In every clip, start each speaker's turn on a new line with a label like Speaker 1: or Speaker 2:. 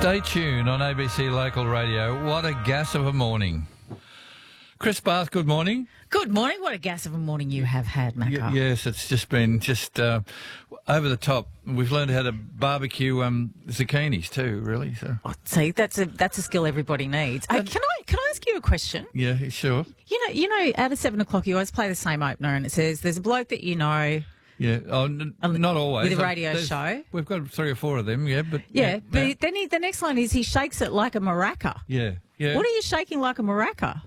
Speaker 1: Stay tuned on ABC Local Radio. What a gas of a morning. Chris Bath, good morning.
Speaker 2: Good morning. What a gas of a morning you have had, Macca.
Speaker 1: Yes, it's just been over the top. We've learned how to barbecue zucchinis too, really. So,
Speaker 2: See, that's a skill everybody needs. Can I ask you a question?
Speaker 1: yeah, sure.
Speaker 2: You know, out of 7 o'clock, you always play the same opener, and it says, "There's a bloke that you know."
Speaker 1: Yeah, not always.
Speaker 2: With a radio show.
Speaker 1: We've got 3 or 4 of them, but
Speaker 2: But then the next line is he shakes it like a maraca.
Speaker 1: Yeah.
Speaker 2: What are you shaking like a maraca?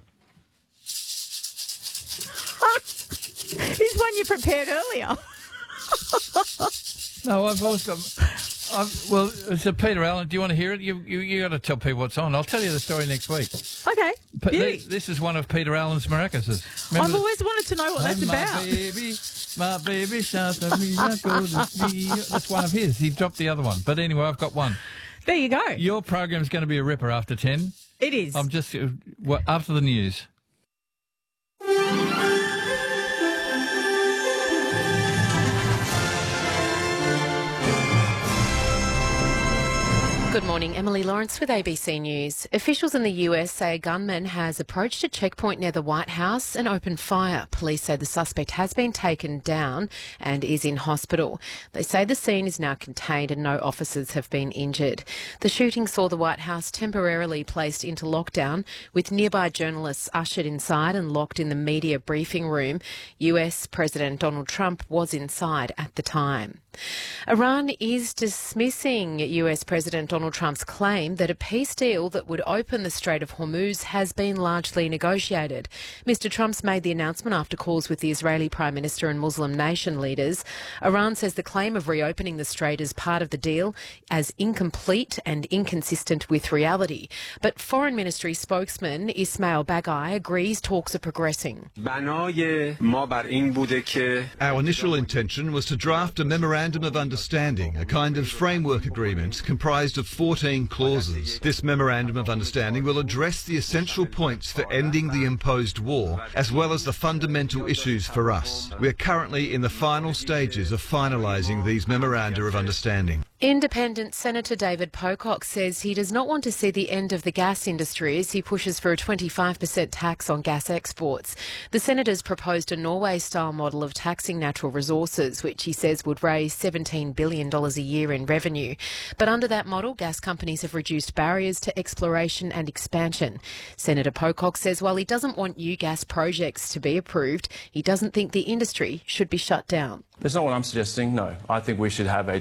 Speaker 2: Is one you prepared earlier.
Speaker 1: No, I've always got. Well, it's a Peter Allen. Do you want to hear it? You got to tell people what's on. I'll tell you the story next week.
Speaker 2: Okay.
Speaker 1: This is one of Peter Allen's maracas.
Speaker 2: I've always wanted to know what that's about.
Speaker 1: My baby shouts at me, I go to sleep. That's one of his. He dropped the other one. But anyway, I've got one.
Speaker 2: There you go.
Speaker 1: Your program's going to be a ripper after 10.
Speaker 2: It is.
Speaker 1: I'm just after the news.
Speaker 3: Good morning, Emily Lawrence with ABC News. Officials in the US say a gunman has approached a checkpoint near the White House and opened fire. Police say the suspect has been taken down and is in hospital. They say the scene is now contained and no officers have been injured. The shooting saw the White House temporarily placed into lockdown, with nearby journalists ushered inside and locked in the media briefing room. US President Donald Trump was inside at the time. Iran is dismissing US President Donald Trump's claim that a peace deal that would open the Strait of Hormuz has been largely negotiated. Mr. Trump's made the announcement after calls with the Israeli Prime Minister and Muslim nation leaders. Iran says the claim of reopening the strait as part of the deal as incomplete and inconsistent with reality. But Foreign Ministry spokesman Ismail Bagai agrees talks are progressing.
Speaker 4: Our
Speaker 5: initial intention was to draft a memorandum of understanding, a kind of framework agreement comprised of 14 clauses. This memorandum of understanding will address the essential points for ending the imposed war, as well as the fundamental issues for us. We are currently in the final stages of finalising these memoranda of understanding.
Speaker 3: Independent Senator David Pocock says he does not want to see the end of the gas industry as he pushes for a 25% tax on gas exports. The senators proposed a Norway-style model of taxing natural resources, which he says would raise $17 billion a year in revenue. But under that model, gas companies have reduced barriers to exploration and expansion. Senator Pocock says while he doesn't want new gas projects to be approved, he doesn't think the industry should be shut down.
Speaker 6: That's not what I'm suggesting, no. I think we should have a